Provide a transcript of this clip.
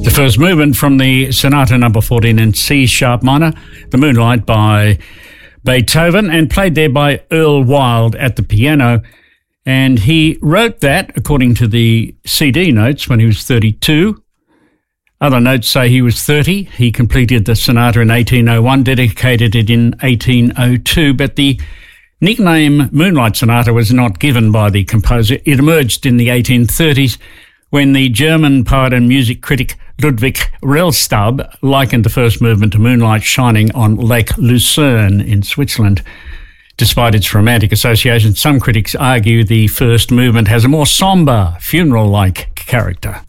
The first movement from the Sonata number 14 in C sharp minor, The Moonlight by Beethoven, and played there by Earl Wild at the piano. And he wrote that, according to the CD notes, when he was 32. Other notes say he was 30. He completed the sonata in 1801, dedicated it in 1802, but the nickname Moonlight Sonata was not given by the composer. It emerged in the 1830s when the German poet and music critic Ludwig Rellstab likened the first movement to moonlight shining on Lake Lucerne in Switzerland. Despite its romantic associations, some critics argue the first movement has a more sombre, funeral-like character.